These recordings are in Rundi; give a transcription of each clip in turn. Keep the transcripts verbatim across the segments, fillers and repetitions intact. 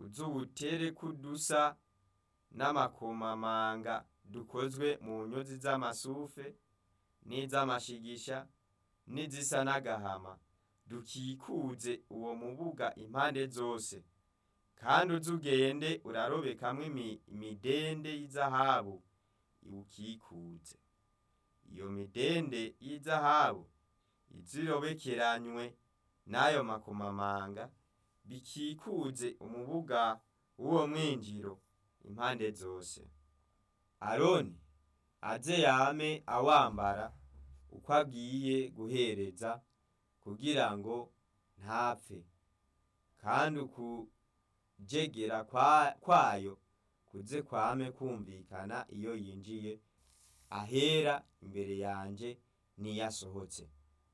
uzuwutereko udusa n'amakomamanga dukozwe mu nyuzi z'amasufe n'iz'amashigisha n'izisa n'agahama, dukikuze uwo mubuga impande zose. Kandi uzugende urarobekamwo imidende y'izahabu iwukikuze. Iyo midende y'izahabu izirobekeranywe n'ayo makomamanga bikikuze umubuga w'uwo mwinjiro impande zose. Aroni aze yame awambara uko agiye guhereza kugira ngo ntapfe, kandi ukujegera kwayo kuze kwame kumvikana iyo yinjiye ahera imbere yanje n'iyo asohotse.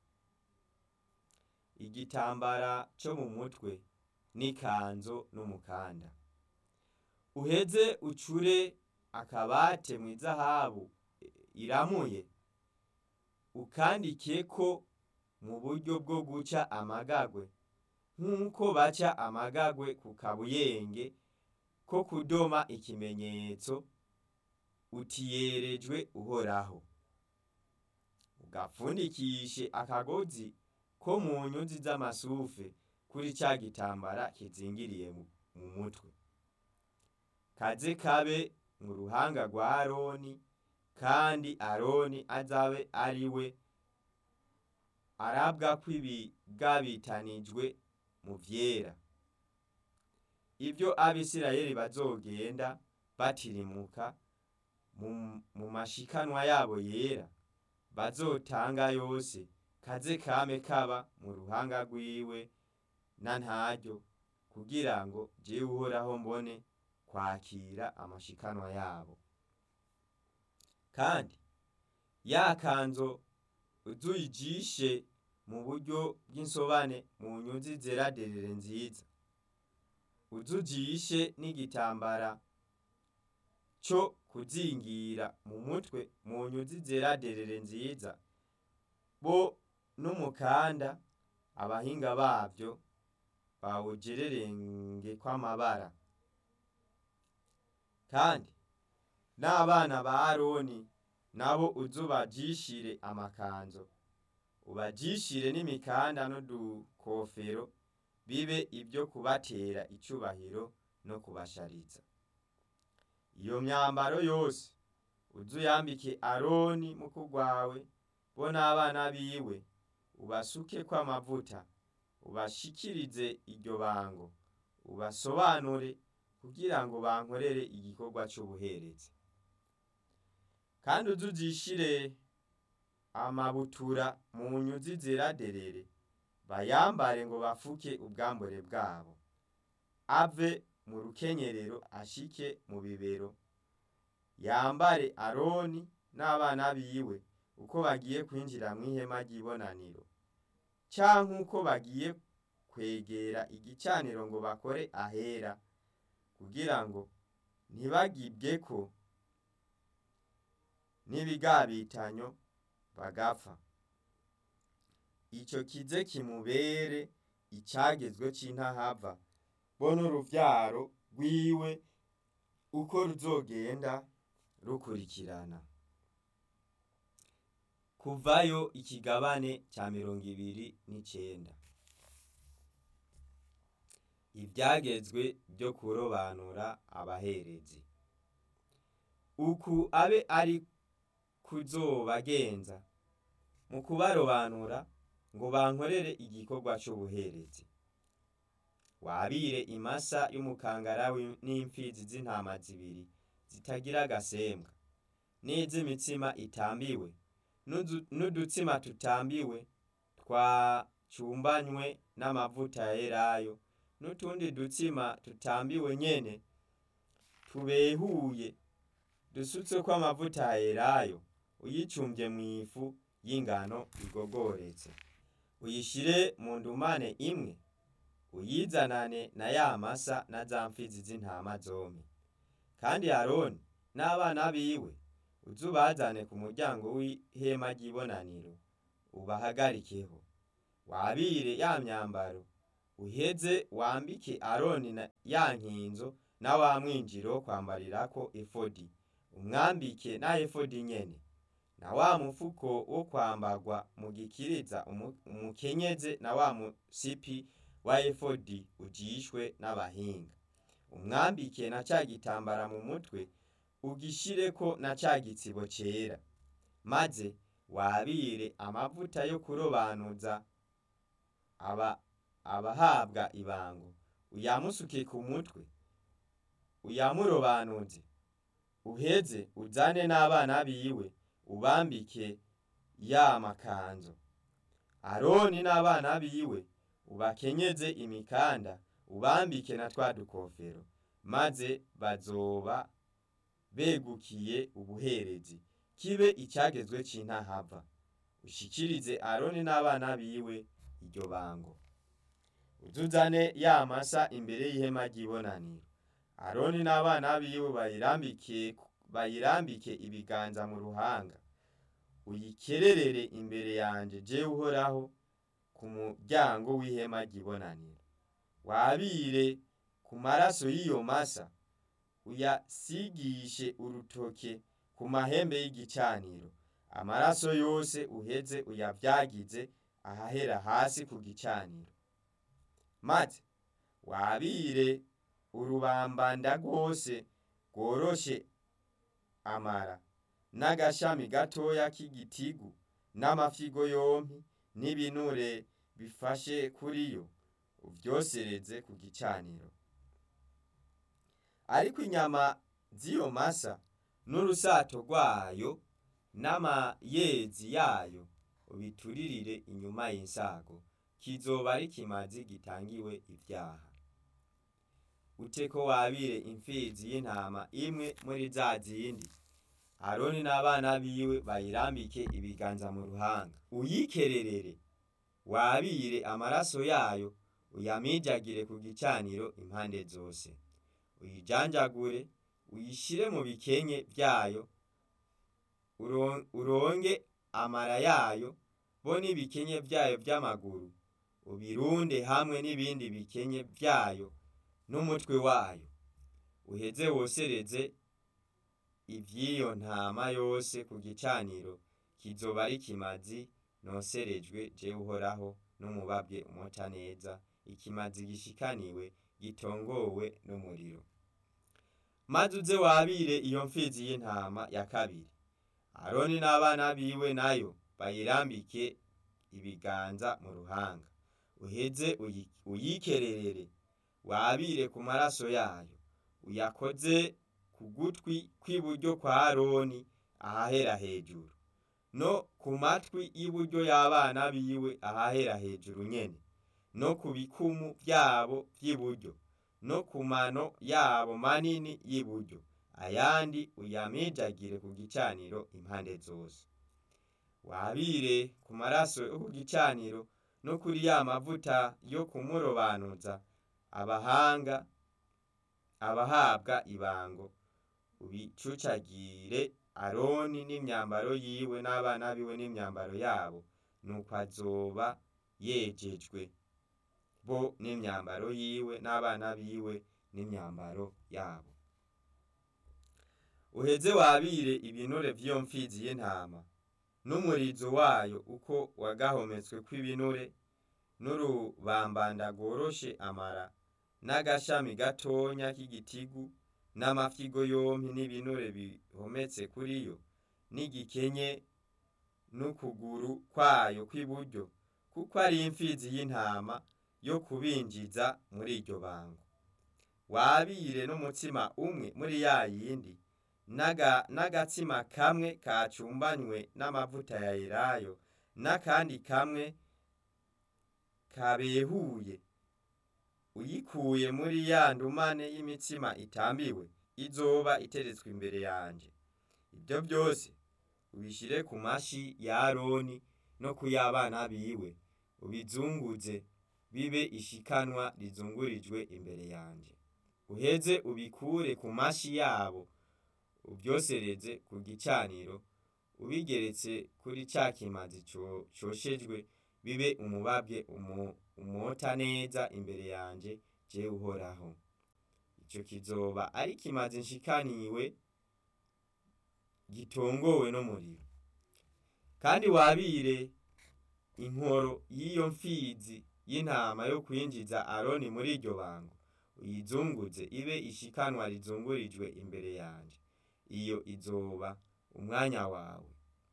Igitambara cyo mu mutwe n'ikanzo n'umukanda. Uheze ucure akabate mu izahabu iramuye, ukandikeko mu buryo bwo guca amagagwe, nk'uko baca amagagwe ku kabuyenge ko kudoma ikimenyetso utiyerejwe Uhoraho. Ugapfundikishe akagozi ko mu nyuzi z'amasufe kuri ca gitambara kizingiriye mu mutwe. Kaze kabe mu ruhanga rwa Aroni, kandi Aroni azabe ari we arabwa kw'ibigabitanijwe mu vyera. Ivyo Abisirayeli bazogenda batirimuka mu mashikanwa yabo yera bazotanga yose, kaze kame kaba mu ruhanga rwiwe na ntaryo, kugira ngo jewe Uhoraho mbone kwakira amashikanwa yabo. Kandi ya kanzo uzuyijishe mu buryo bw'insobane mu nyuzi zera derere nziza. Uzujishe n'igitambara cyo kuzingira mu mutwe mu nyuzi zera derere nziza, bo n'umukanda abahinga bavyo bawugererenge kw'amabara. Kandi n'abana ba Aroni nabo uzubajishire amakanzo, ubajishire n'imikanda n'udukofero, bibe ibyo kubatera icubahiro no kubashariza. Iyo myambaro yose uzuyambike Aroni mukuru wawe, bo n'abana biwe ubasukeko amavuta, ubashikirize iryo bango, ubasobanure kugira ngo bankorere igikorwa c'ubuherezi. Kandi uzujishire amabutura mu nyuzi zera derere, bayambare ngo bafuke ubwambure bwabo, ave mu rukenyerero ashike mu bibero. Yambare Aroni n'abana biwe uko bagiye kwinjira mw'ihema ry'ibonaniro, canke uko bagiye kwegera igicaniro ngo bakore ahera, kugira ngo ntibagibweko n'ibigabitanyo bagapfa. Ico kize kimubere icagezwe c'intahava, bo n'uruvyaro rwiwe uko ruzogenda rukurikirana. Kuvayo ikigabane ca mirongo ibiri n'icenda. Ivyagezwe byo kurobanura abaherezi. Uku abe ari kuzobagenza mu kubarobanura ngo bankorere igikorwa c'ubuherezi. Wabire imasa y'umukangara n'imfizi z'intama zibiri zitagira agasembwa, n'iz'imitsima itambiwe, n'udutsima tutambiwe twacumbanywe n'amavuta ya elayo, n'utundi dutsima tutambiwe nyene tubehuye dusutseko amavuta ya elayo, uyicumbye mw'ifu y'ingano igogoretse. Uyishire mu ndumane imwe, uyizanane na ya masa na za mfizi z'intama zompi. Kandi Aroni n'abana biwe uzubazane ku muryango w'ihema ry'ibonaniro, ubahagarikeho. Wabire ya myambaro uheze wambike Aroni na ya nkinzo na wa mwinjiro wo kwambarirako efodi, umwambike na efodi nyene na wa mufuko wo kwambarwa mu gikiriza umukenyeze na wa musipi wa efodi ujishwe n'abahinga, umwambike na ca gitambara mu mutwe ugishireko na ca gitsibo cera, maze wabire amavuta yo kurobanuza aba abahabwa ibango, uyamusuke ku mutwe uyamurobanuze, uheze uzane n'abana biwe ubambike ya makanzu. Aroni n'abana biwe ubakenyeze imikanda ubambike na twa dukofero, maze bazoba begukiye ubuherezi, kibe icagezwe c'intahava. Ushikirize Aroni n'abana biwe iryo bango. Uzuzane ya masa imbere y'ihema ry'ibonaniro, Aroni n'abana biwe bayirambike bayirambike ibiganza mu ruhanga, uyikererere imbere yanje jewe Uhoraho ku muryango w'ihema ry'ibonaniro. Wabire ku maraso y'iyo masa uyasigishe urutoke ku mahembe y'igicaniro, amaraso yose uheze uyavyagize ahahera hasi ku gicaniro. Maze wabire urubambanda rwose rworoshe amara n'agashami gatoya k'igitigu n'amafyigo yompi n'ibinure bifashe kuriyo, uvyosereze ku gicaniro. Ariko inyama z'iyo masa n'urusato rwayo n'amayezi yayo ubituririre inyuma y'insago, kizoba ari ikimazi gitangiwe ivyaha. Uteko wabire imfizi y'intama imwe muri za zindi, Aroni n'abana biwe bayirambike ibiganza mu ruhanga, uyikererere wabire amaraso yayo uyamijagire ku gicaniro impande zose, uyijanjagure uyishire mu bikenke vyayo, uronge amara yayo bo n'ibikenke vyayo vy'amaguru ubirunde hamwe n'ibindi bikenke vyayo n'umutwe wayo, uheze wosereze ivy'iyo ntama yose ku gicaniro, kizoba ari ikimazi noserejwe jewe Uhoraho n'umubabwe umota neza, ikimazi gishikaniwe gitongowe n'umuriro. Maze uze wabire iyo mfizi y'intama ya kabiri, Aroni n'abana biwe nayo bayirambike ibiganza mu ruhanga, uheze uyikererere wabire ku maraso yayo, uyakoze ku gutwi kw'iburyo kwa Aroni ahahera hejuru, no ku matwi y'iburyo y'abana biwe ahahera hejuru nyene, no ku bikumu vyabo vy'iburyo, no ku mano yabo manini y'iburyo, ayandi uyamijagire ku gicaniro impande zose. Wabire ku maraso yo ku gicaniro no kuri ya mavuta yo kumurobanuza abahanga abahabwa ibango, ubicucagire Aroni n'imyambaro yiwe n'abana biwe n'imyambaro yabo, nuko azoba yejejwe, bo n'imyambaro yiwe n'abana biwe n'imyambaro yabo. Uheze wabire ibinure vy'iyo mfizi y'intama n'umurizo wayo uko wagahometswe kw'ibinure, n'urubambanda rworoshe amara n'agashami gatonya k'igitigu n'amafyigo yompi n'ibinure bihometse kuriyo, n'igikenye n'ukuguru kwayo kw'iburyo, kuko ari imfizi y'intama yo kubinjiza muri iryo bango. Wabire n'umutsima umwe muri ya yindi n'agatsima kamwe kacumbanywe n'amavuta ya elayo, n'akandi kamwe kabehuye, uyikuye muri ya ndumane y'imitsima itambiwe izoba iteretswe imbere yanje. Ibyo byose ubishire ku mashi ya Aroni no ku y'abana biwe, ubizunguze bibe ishikanwa rizungurijwe imbere yanje. Uheze ubikure ku mashi yabo ubyosereze ku gicaniro, ubigeretse kuri ca kimazi coshejwe bibe umubabwe umu- umota neza imbere yanje jewe Uhoraho. Ico kizoba ari ikimazi nshikaniwe gitongowe n'umuriro. Kandi wabire inkoro y'iyo mfizi y'intama yo kwinjiza Aroni muri iryo bango, uyizunguze ibe ishikanwa rizungurijwe imbere yanje. Iyo izoba umwanya wawe.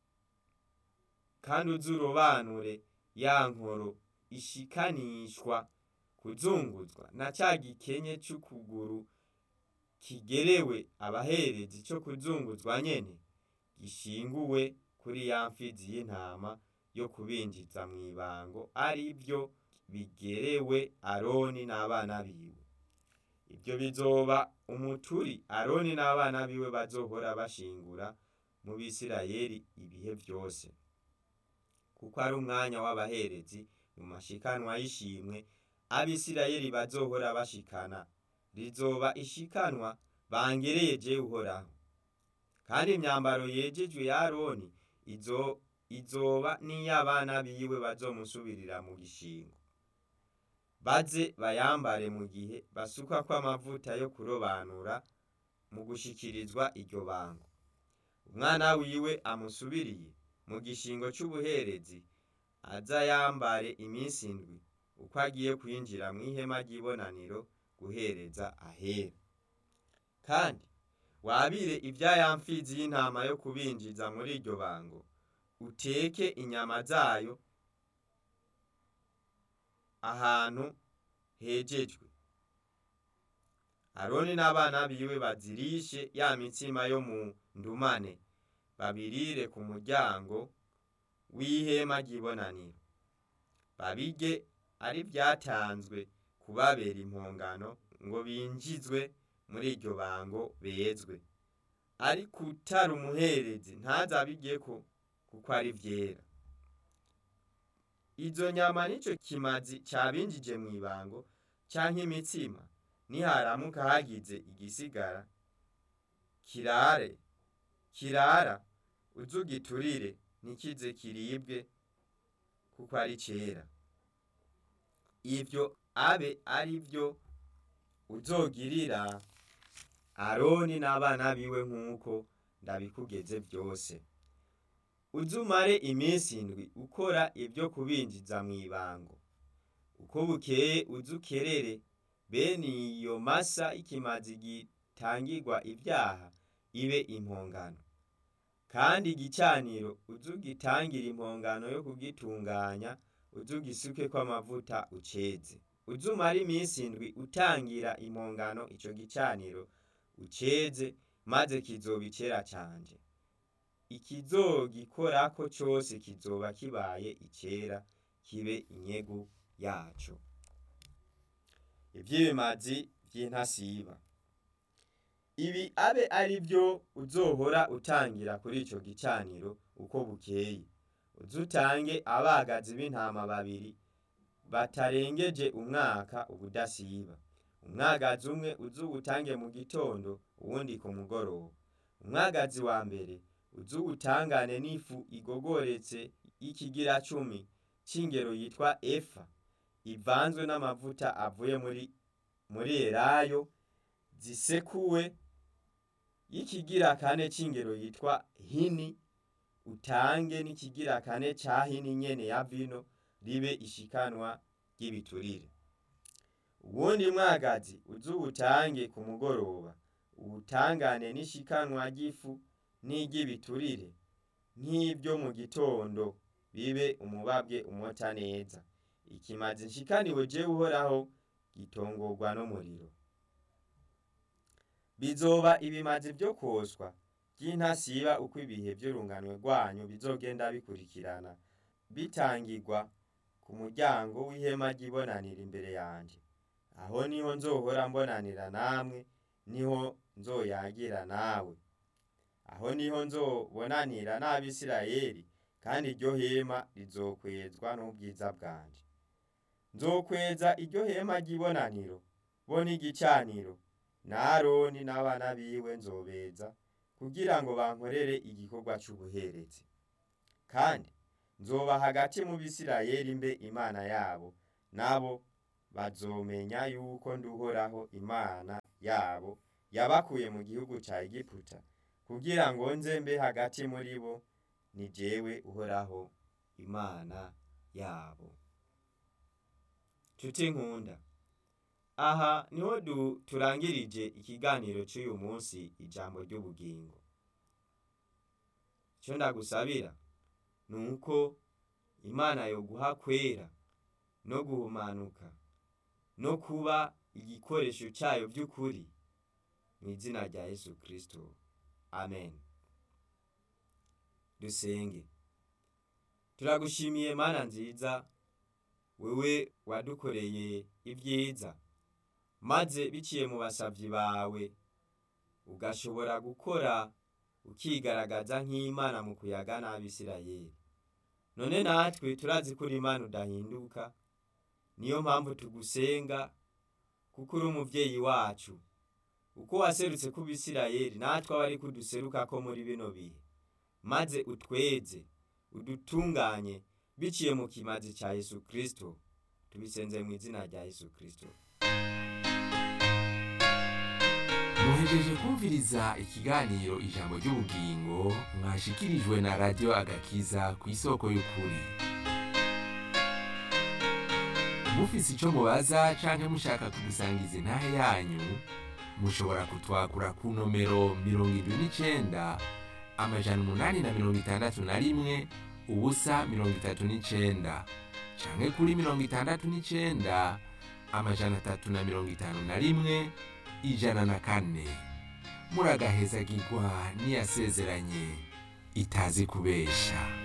Kandi uzurobanure ya nkoro ishikanishwa kuzunguzwa na ca gikenye c'ukuguru kigerewe abaherezi co kuzunguzwa nyene, gishinguwe kuri ya mfizi y'intama yo kubinjiza mw'ibango, ari byo bigerewe Aroni n'abana biwe. Ibyo bizoba umuturi Aroni n'abana biwe bazohora bashingura mu Bisirayeli ibihe vyose, kuko ari umwanya w'abaherezi mu mashikanwa y'ishimwe Abisirayeli bazohora bashikana. Rizoba ishikanwa bangereye jewe Uhoraho. Kandi imyambaro yejejwe ya Aroni izo izoba n'iy'abana biwe bazomusubirira mu gishingo, baze bayambare mu gihe basukwako amavuta yo kurobanura mu gushikirizwa iryo bango. Umwana wiwe amusubiriye mu gishingo c'ubuherezi aza yambare iminsi indwi, uko agiye kwinjira mw'ihema ry'ibonaniro guhereza ahera. Kandi wabire ivya ya mfizi y'intama yo kubinjiza muri iryo bango, uteke inyama zayo ahantu hejejwe. Aroni n'abana biwe bazirishe ya mitsima yo mu ndumane, babirire ku muryango w'ihema ry'ibonaniro, babirye ari vyatanzwe kubabera impongano, ngo binjizwe muri iryo bango bezwe. Ariko utari umuherezi ntazabiryeko, kuko ari vyera. Izo nyama nico kimazi cabinjije mw'ibango canke imitsima, niharamuka hagize igisigara kirare kirara, uzugiturire ntikize kiribwe, kuko ari cera. Ivyo abe ari vyo uzogirira Aroni n'abana biwe nk'uko ndabikugeze vyose. Uzumare iminsi indwi ukora ivyo kubinjiza mw'ibango. Uko bukeye uzukerere bene iyo masa y'ikimazi gitangirwa ivyaha ibe impongano. Kandi igicaniro uzugitangira impongano yo kugitunganya, uzugisukeko amavuta uceze. Uzumara iminsi indwi utangira impongano ico gicaniro uceze, maze kizoba icera canje. Ikizogikorako cose kizoba kibaye icera, kibe inyegu yaco. Ivy'ibimazi vy'intasiba. Ibi abe ari vyo uzohora utangira kuri ico gicaniro uko bukeye. Uzutange abagazi b'intama babiri batarengeje umwaka ubudasiba. Umwagazi umwe uzuwutange mu gitondo, uwundi ku mugoroba. Umwagazi wa mbere uzuwutangane n'ifu igogoretse y'ikigira cumi c'ingero yitwa efa, ivanzwe n'amavuta avuye muri muri elayo, zisekuwe y'ikigira kane c'ingero yitwa hini. Utange n'ikigira kane ca hini nyene ya vino, ribe ishikanwa ry'ibiturire. Uwundi mwagazi uzuwutange ku mugoroba, uwutangane n'ishikanwa ry'ifu n'iry'ibiturire nk'ivyo mu gitondo, bibe umubabwe umota neza. Ikimazi nshikaniwe jewe Uhoraho gitongorwa n'umuriro. Bizoba ibimazi vyo kwoswa vy'intasiba uko ibihe vy'urunganwe rwanyu bizogenda bikurikirana, bitangirwa ku muryango w'ihema ry'ibonaniro imbere yanje. Aho niho nzohora mbonanira namwe, niho nzoyagira nawe. Aho niho nzobonanira n'Abisirayeli, kandi iryo hema rizokwezwa n'ubwiza bwanje. Nzokweza iryo hema ry'ibonaniro bo n'igicaniro, na Aroni n'abana biwe nzobeza, kugira ngo bankorere igikorwa c'ubuherezi. Kandi nzoba hagati mu Bisirayeli mbe Imana yabo, nabo bazomenya yuko nduhoraho Imana yabo yabakuye mu gihugu ca Egiputa, kugira ngo nze mbe hagati muri bo, ni jewe uhoraho Imana yabo. Nshuti nkunda, aha niho du turangirije ikiganiro cy'uyu munsi, ijambo ry'ubugingo. Icyo ndagusabira ni uko Imana yoguha kwera no guhumanuka no kuba igikoresho cyayo by'ukuri, mu izina rya Yesu Kristo, amen. Dusenge. Turagushimiye Mana nziza, wewe wadukoreye ibyiza, maze biciye mu basavyi bawe ugashobora gukora ukigaragaza nk'Imana mu kuyaga n'Abisirayeli. None natwe turazi ko uri Imana udahinduka, niyo mpamvu tugusenga, kuko uri umuvyeyi wacu. Uko waserutse ku Bisirayeli, natwe abari kuduseruka ko muri bino bihe, maze utweze udutunganye biciye mu kimazi ca Yesu Kristo. Tubisenze mu izina rya Yesu Kristo. Muhejeje kumviriza ikiganiro ijambo ry'ubugingo, mwashikirijwe na Radio Agakiza ku isoko y'ukuri. Mufise ico mubaza canke mushaka kudusangiza intahe yanyu, mushobora kutwakura ku nomero mirongo indwi n'icenda amajana umunani na mirongo itandatu na rimwe ubusa mirongo itatu n'icenda, canke kuri mirongo itandatu n'icenda amajana atatu na mirongo itanu na rimwe ijana na kane. Muragahezagirwa n'iyasezeranye itazi kubesha.